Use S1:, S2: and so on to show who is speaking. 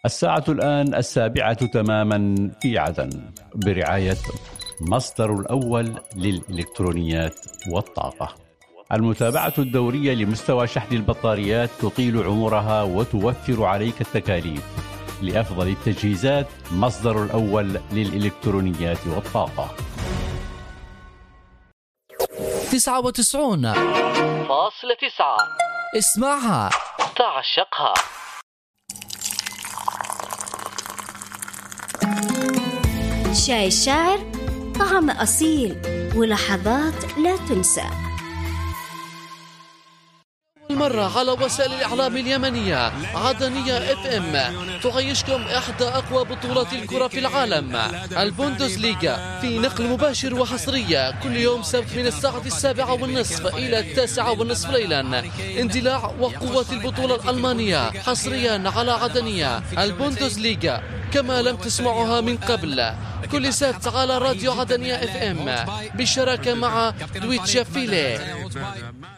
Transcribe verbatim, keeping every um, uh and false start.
S1: الساعة الآن السابعة تماما في عدن، برعاية مصدر الأول للإلكترونيات والطاقة. المتابعة الدورية لمستوى شحن البطاريات تطيل عمرها وتوفر عليك التكاليف. لأفضل التجهيزات، مصدر الأول للإلكترونيات والطاقة.
S2: تسعة وتسعون
S3: فاصلة تسعة.
S2: اسمعها،
S3: تعشقها.
S4: شاي الشاعر، طعم أصيل ولحظات لا تنسى.
S2: مرة على وسائل الإعلام اليمنية عدنية اف ام تعيشكم إحدى أقوى بطولات الكرة في العالم، البوندسليغا، في نقل مباشر وحصرية كل يوم سبت من الساعة السابعة والنصف إلى التاسعة والنصف ليلا. اندلاع وقوة البطولة الألمانية حصريا على عدنية، البوندسليغا كما لم تسمعها من قبل، كل سبت على راديو عدنية اف ام بالشراكة مع دويتشا فيلي.